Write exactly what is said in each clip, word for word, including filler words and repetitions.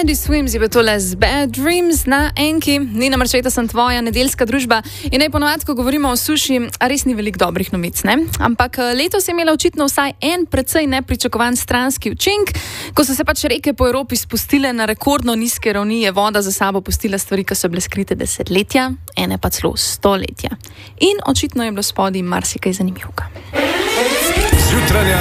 Andy Swims je bil tole z Bad Dreams na Enki. Nina Marčeta sem tvoja nedeljska družba in naj ponovadi, ko govorimo o suši, res ni veliko dobrih novic, ne? Ampak letos je imela očitno vsaj en precej nepričakovan stranski učink. Ko so se pač reke po Evropi spustile na rekordno nizke ravni, je voda za sabo pustila stvari, ki so bile skrite desetletja, ene pa celo stoletja. In očitno je bilo spodaj marsikaj zanimivega. Jutranja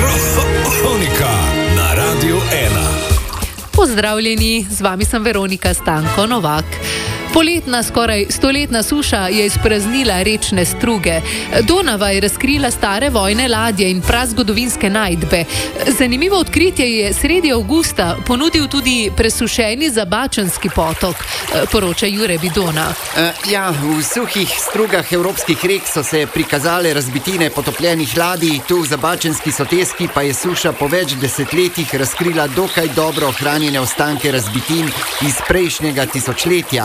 kronika na Radiu ena. Pozdravljeni, z vami sem Veronika Stanko Novak. Poletna, skoraj stoletna suša je izpraznila rečne struge. Donava je razkrila stare vojne ladje in prazgodovinske najdbe. Zanimivo odkritje je sredi avgusta ponudil tudi presušeni Zabačanski potok, poroča Jure Bidona. Uh, ja, v suhih strugah evropskih rek so se prikazale razbitine potopljenih ladij, tu v Zabačanski soteski pa je suša po več desetletjih razkrila dokaj dobro ohranjene ostanke razbitin iz prejšnjega tisočletja.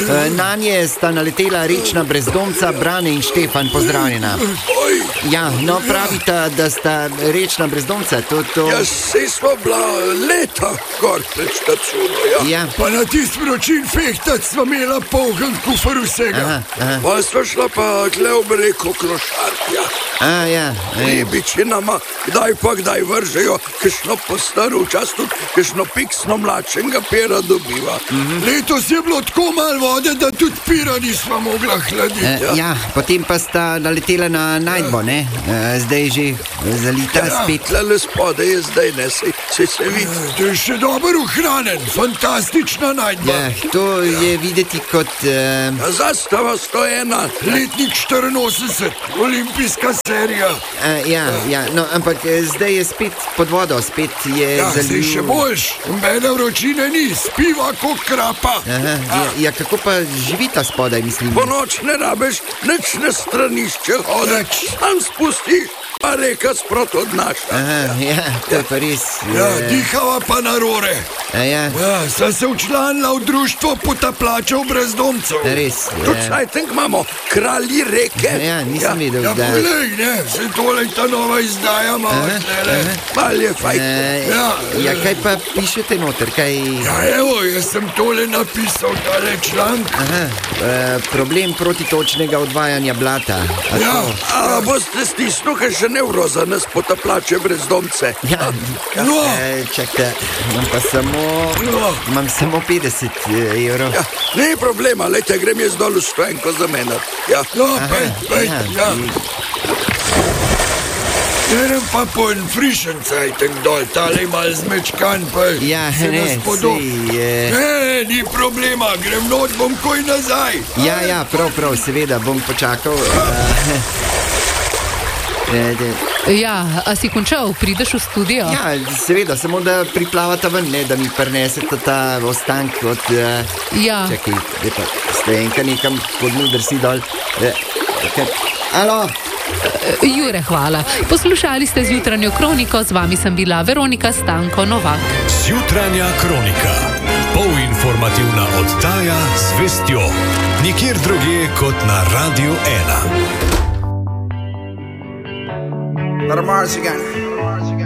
Na nje sta naletela rečna brezdomca Brane in Štefan, pozdravljena. Ja, no pravita, da sta rečna brezdomca, to, to... Ja, sej smo bila leta gor pred štacuno, ja. Ja. Pa na tist vročin fehtat smo imela polgen kufar vsega. Aha, aha. Pa smo šla pa tle v reko Krošartja. A, ja. Ribičinama, kdaj pa kdaj vržejo, kakšno postaro včas tudi, kakšno piksno mlačenega pera dobiva. Mm-hmm. Letos je bilo tako malo vode, da tudi pira nismo mogla hladiti. E, ja. ja, potem pa sta naletela na najdbo, ne? E, zdaj že zalita ja, spet. Tlele spode je zdaj, ne, se, se, se vidi. E, to je še dobro ohranjen, fantastična najdba. Ja, to je videti kot... E... Zastava sto ena, letnik štiriinosemdeset, olimpijska serija. E, ja, ja, no, ampak zdaj je spet pod vodo, spet je ja, zalil... Ja, se še boljš, mene vročine ni, spiva kot krapa. Aha, ja, ja, kako pa živita spodaj, mislim? Po noč ne rabeš, nič na stranišče hodeš, sam spustiš, pa reka sprot odnaša. Aha, ja, to je pa res. Ja, dihava pa na rore. A ja? Ja, sem se včlanila v društvo potaplačev brezdomcev. Res, ja. Tudi saj tenk imamo, kralji reke. Ja, nisem videl, ja, da... Ja, poglej, ne, se tole ta nova izdaja malo tlele. Mal je fajn. Ja, ja, kaj pa pišete noter, kaj... Ja, evo, jaz sem tole napisal, tale članek. Aha, e, problem protitočnega odvajanja blata. A ja, to... a boste stisnil, kaj še nevroza nas potaplače brezdomce. Ja, ja. No. E, čakajte, imam pa samo, no. imam samo petdeset evrov. Ja, ne problema, lejte, grem jaz dol v Stojenko za mene. Ja, no, pejt, pejt, ja. ja. Grem pa po en frišen cajtek dol, tale mal zmečkan, pa ja, se ne, nas podob. si, je... Ne, ni problema, grem noč, bom koj nazaj. Ja, ja, prav, prav, seveda, bom počakal. Ja, a si končal, prideš v studio? Ja, seveda, samo da priplavata ven, ne, da mi prinesete ta ostank od... Uh, ja. Čakaj, lepa, Stojenka nekam podnul, drsi dol. Uh, okay. Alo? Jure, hvala. Poslušali ste Zjutranjo kroniko, z vami sem bila Veronika Stanko Novak. Zjutranja kronika, polinformativna oddaja z vestjo, nikjer drugje kot na Radiu ena. Let 'em march again.